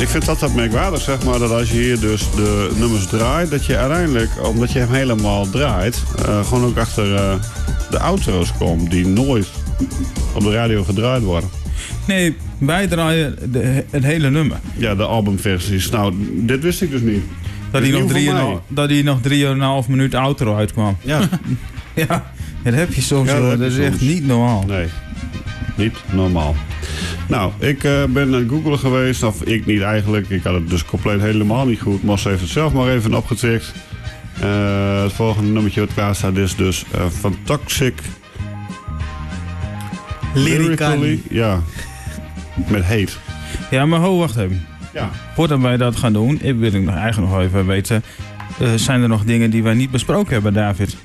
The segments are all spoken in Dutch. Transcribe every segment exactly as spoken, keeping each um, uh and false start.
Ik vind dat dat merkwaardig, zeg maar, dat als je hier dus de nummers draait, dat je uiteindelijk, omdat je hem helemaal draait, uh, gewoon ook achter uh, de outro's komt die nooit op de radio gedraaid worden. Nee, wij draaien de, het hele nummer. Ja, de albumversies. Nou, dit wist ik dus niet. Dat hij nog, drie en, dat hij nog drieënhalf minuut outro uitkwam. Ja. Ja, dat heb je soms. Ja, dat, dat, dat is soms. Echt niet normaal. Nee, niet normaal. Nou, ik uh, ben naar Google geweest. Of ik niet eigenlijk. Ik had het dus compleet helemaal niet goed. Mos heeft het zelf maar even opgetikt. Uh, het volgende nummertje wat klaar staat is dus uh, van Toxic Lyrically. Ja, met hate. Ja, maar ho, wacht even. Ja. Voordat wij dat gaan doen, ik wil ik nog eigenlijk nog even weten. Uh, zijn er nog dingen die wij niet besproken hebben, David?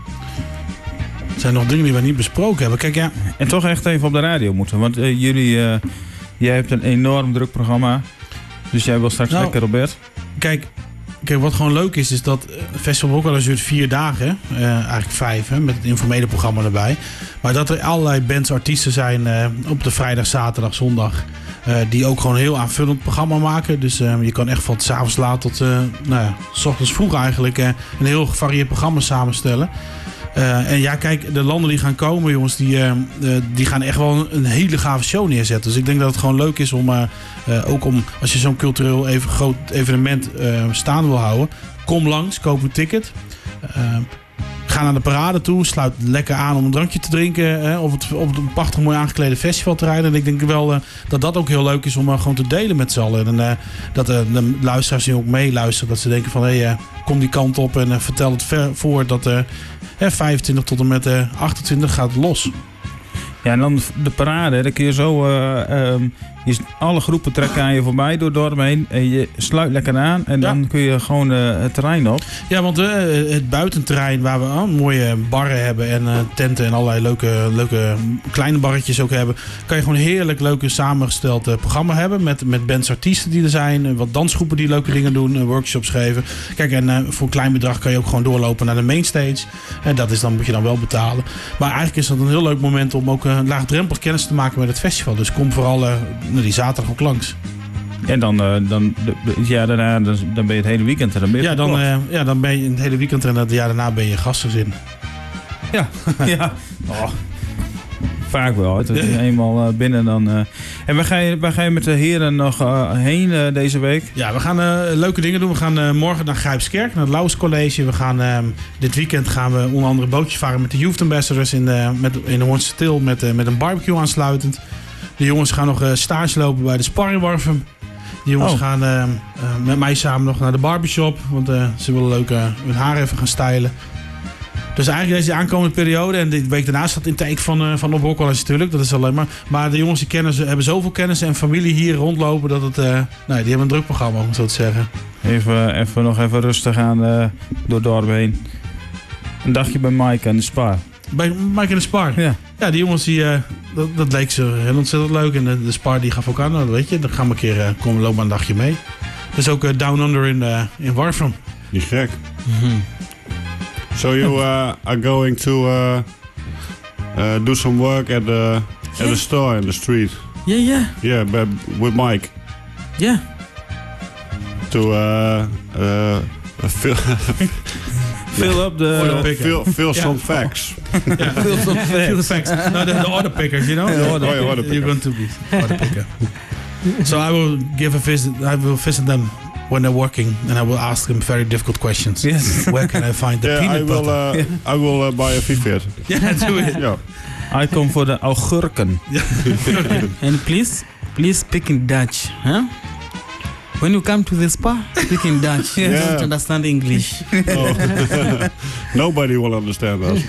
Er zijn nog dingen die wij niet besproken hebben. Kijk, ja. En toch echt even op de radio moeten. Want uh, jullie, uh, jij hebt een enorm druk programma. Dus jij wil straks nou, lekker op bed. Kijk, kijk, wat gewoon leuk is, is dat het festival ook wel eens duurt vier dagen. Uh, eigenlijk vijf, hè, met het informele programma erbij. Maar dat er allerlei bands, artiesten zijn uh, op de vrijdag, zaterdag, zondag. Uh, die ook gewoon een heel aanvullend programma maken. Dus uh, je kan echt van 's avonds laat tot uh, nou ja, 's ochtends vroeg eigenlijk uh, een heel gevarieerd programma samenstellen. Uh, en ja, kijk, de landen die gaan komen, jongens, die, uh, uh, die gaan echt wel een hele gave show neerzetten. Dus ik denk dat het gewoon leuk is om, uh, uh, ook om, als je zo'n cultureel even groot evenement uh, staan wil houden, kom langs, koop een ticket. Uh, Ga naar de parade toe, sluit lekker aan om een drankje te drinken. Hè, of het, op een prachtig mooi aangeklede festival te rijden. En ik denk wel uh, dat dat ook heel leuk is om uh, gewoon te delen met z'n allen. En uh, dat uh, de luisteraars die ook meeluisteren, dat ze denken van hé, hey, uh, kom die kant op en uh, vertel het ver voor dat uh, vijfentwintig tot en met uh, achtentwintig gaat los. Ja, en dan de parade, dan kun je zo uh, um, je, alle groepen trekken aan je voorbij door het dorp heen. En je sluit lekker aan en ja. Dan kun je gewoon uh, het terrein op. Ja, want uh, het buitenterrein waar we uh, mooie barren hebben en uh, tenten en allerlei leuke, leuke kleine barretjes ook hebben, kan je gewoon heerlijk leuke samengesteld uh, programma hebben met, met bands, artiesten die er zijn, uh, wat dansgroepen die leuke dingen doen, uh, workshops geven. Kijk, en uh, voor een klein bedrag kan je ook gewoon doorlopen naar de mainstage. En dat is dan, moet je dan wel betalen. Maar eigenlijk is dat een heel leuk moment om ook uh, laagdrempelig kennis te maken met het festival. Dus kom vooral uh, die zaterdag ook langs. En dan, uh, dan ja, daarna dan, dan ben je het hele weekend en dan ben je ja, dan, uh, ja, dan ben je het hele weekend en het jaar daarna ben je gastgezin. Ja, ja. Oh. Vaak wel. Het is ja. Eenmaal uh, binnen dan. Uh. En waar ga, je, waar ga je met de heren nog uh, heen uh, deze week? Ja, we gaan uh, leuke dingen doen. We gaan uh, morgen naar Grijpskerk, naar het Lauwers College. We gaan, uh, dit weekend gaan we onder andere bootjes varen met de Youth Ambassadors in de, met, in de Hoornse Til met, uh, met een barbecue aansluitend. De jongens gaan nog uh, stage lopen bij de Sparringwarven. De jongens oh. gaan uh, uh, met mij samen nog naar de barbershop. Want uh, ze willen leuk uh, hun haar even gaan stylen. Dus eigenlijk deze aankomende periode. En de week daarna staat in teken van, uh, van op Hoorcollege natuurlijk. Dat is alleen maar. Maar de jongens die kennen, ze hebben zoveel kennis en familie hier rondlopen. Dat het, uh, nou, die hebben een druk programma, om zo te zeggen. Even, even nog even rustig aan uh, door het dorp heen. Een dagje bij Mike en de Spar. Bij Mike en de Spar? Ja. Ja, die jongens, die, uh, dat, dat leek ze heel ontzettend leuk. En de, de Spar die gaf ook aan, nou, weet je, dan gaan we een keer, uh, komen we lopen een dagje mee. Dus ook uh, Down Under in, uh, in Warfram. Niet gek. Mm-hmm. So you uh, are going to uh, uh, do some work at the, at yeah. the store in the street? Yeah, yeah. Yeah, but with Mike. Yeah. To uh, uh, fill... Fill up the... Uh, fill, fill yeah. some facts. Yeah. Fill some facts. Fill the facts. No, the, the order pickers, you know? The order, oh, yeah, order picker. You're going to be order picker. So I will give a visit, I will visit them when they're working, and I will ask them very difficult questions. Yes. Where can I find the yeah, peanut I will, butter? Uh, yeah. I will uh, buy a Fiat. Yeah, do it. Yeah. I come for the augurken. And please, please speak in Dutch, huh? When you come to the spa, speak in Dutch. You yeah. don't understand English. Oh. Nobody will understand us.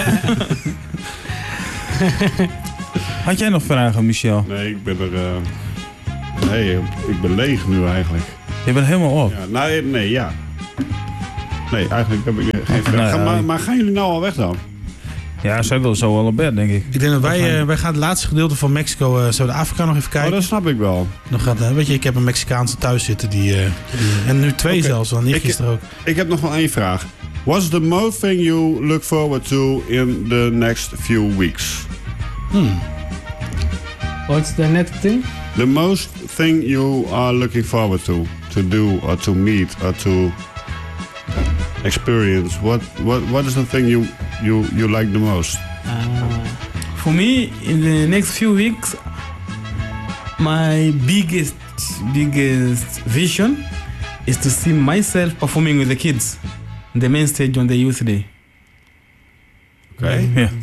Had jij nog vragen, Michel? Nee, ik ben er... Uh, nee, ik ben leeg nu eigenlijk. Je bent helemaal op? Ja, nee, nee, ja. Nee, eigenlijk heb ik geen vragen. Nee, maar, maar gaan jullie nou al weg dan? Ja, zij wil zo wel op bed, denk ik. Ik denk dat wij, uh, wij gaan het laatste gedeelte van Mexico, uh, Zuid-Afrika nog even kijken. Oh, dat snap ik wel. Nog gaat, uh, weet je, ik heb een Mexicaanse thuis zitten die, uh, die en nu twee okay. zelfs, dan niet gisteren ook. Ik heb nog wel één vraag. What's the most thing you look forward to in the next few weeks? Hmm. What's the next thing? The most thing you are looking forward to, to do or to meet or to experience. What what what is the thing you you you like the most? Uh, For me, in the next few weeks, my biggest, biggest vision is to see myself performing with the kids on the main stage on the Youth Day. Okay. Ja.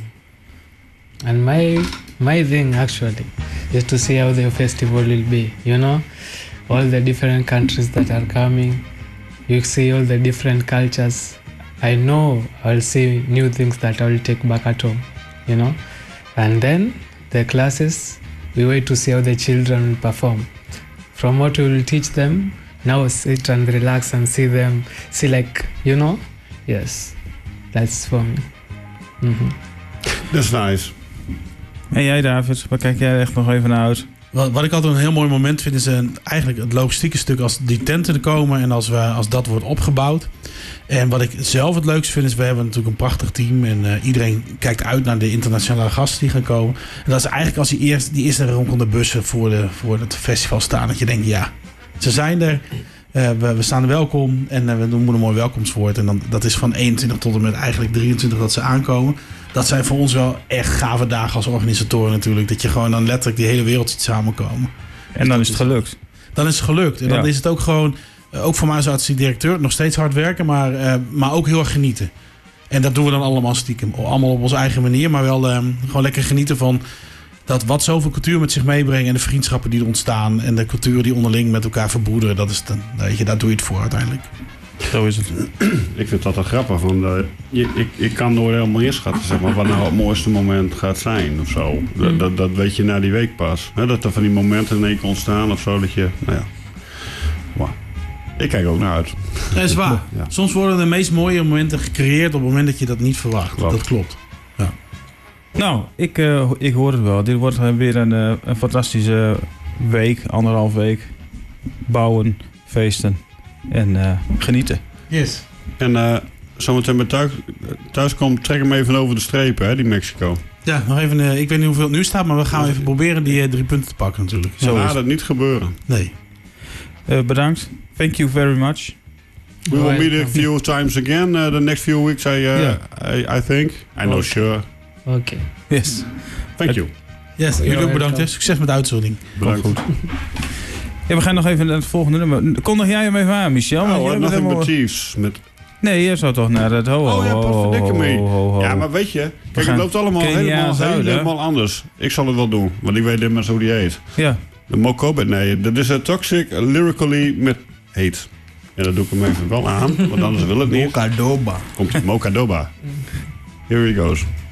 and my my thing actually is to see how the festival will be. You know, all the different countries that are coming. You see all the different cultures. I know I'll see new things that I'll take back at home. You know, and then the classes. We wait to see how the children will perform. From what we will teach them, now sit and relax and see them. See, like, you know, yes, that's for me. Mm-hmm. That's nice. En jij, David, waar kijk jij echt nog even naar uit? Wat, wat ik altijd een heel mooi moment vind, is een, eigenlijk het logistieke stuk als die tenten er komen en als, we, als dat wordt opgebouwd. En wat ik zelf het leukste vind, is we hebben natuurlijk een prachtig team en uh, iedereen kijkt uit naar de internationale gasten die gaan komen. En dat is eigenlijk als die eerste, die eerste rondom bussen voor, de, voor het festival staan, dat je denkt, ja, ze zijn er. Uh, we, we staan welkom en uh, we doen een mooi welkomstwoord. En dan, dat is van eenentwintig tot en met eigenlijk drieëntwintig dat ze aankomen. Dat zijn voor ons wel echt gave dagen als organisatoren natuurlijk. Dat je gewoon dan letterlijk die hele wereld ziet samenkomen. En dan is het gelukt. Dan is het gelukt. En dan Ja. is het ook gewoon, ook voor mij als artistiek directeur, nog steeds hard werken, maar, uh, maar ook heel erg genieten. En dat doen we dan allemaal stiekem. Allemaal op onze eigen manier, maar wel uh, gewoon lekker genieten van dat wat zoveel cultuur met zich meebrengt en de vriendschappen die er ontstaan en de culturen die onderling met elkaar verbroederen. Dat is dan, weet je, daar doe je het voor uiteindelijk. Zo is het. Ik vind dat wel grappig, want uh, je, ik, ik kan nooit helemaal inschatten zeg maar, wat nou het mooiste moment gaat zijn of zo. Dat, dat, dat weet je na die week pas. Hè? Dat er van die momenten in één keer ontstaan of zo, dat je, nou ja. Wow. Ik kijk ook naar uit. Dat is waar. Ja. Soms worden de meest mooie momenten gecreëerd op het moment dat je dat niet verwacht. Klopt. Dat klopt. Nou, ik, uh, ik hoor het wel. Dit wordt weer een, uh, een fantastische week, anderhalf week. Bouwen, feesten en uh, genieten. Yes. En uh, zometeen bij thuis, thuis komt, trek hem even over de strepen, hè, die Mexico. Ja, nog even. Uh, ik weet niet hoeveel het nu staat, maar we gaan even proberen die uh, drie punten te pakken natuurlijk. Zo is Laat het. het niet gebeuren. Nee. Uh, bedankt. Thank you very much. We will meet a Welcome. few times again uh, the next few weeks, I, uh, Yeah. I, I think. I know, Okay. sure. Okay. Yes. Thank you. Yes, jullie ook bedankt. Hè. Succes met de uitzending. Bedankt. Komt goed. Ja, we gaan nog even naar het volgende nummer. Kondig jij hem even aan, Michel? Oh, Want jij hoor, bent Nothing helemaal- But Thieves. Met... Nee, je zou toch naar het ho ho Oh ja, ho, ho, potverdikke ho, mee. ho, ho. Ja, maar weet je, kijk, gaan het loopt allemaal Kenia helemaal, Zuiden. helemaal anders. Ik zal het wel doen, want ik weet niet meer zo hoe die heet. Ja. De Mokobet, nee, dat is een Toxic Lyrically met Hate. Ja, dat doe ik hem even wel aan, want anders wil het niet. Mokadoba. Komt Mokadoba. Here he goes.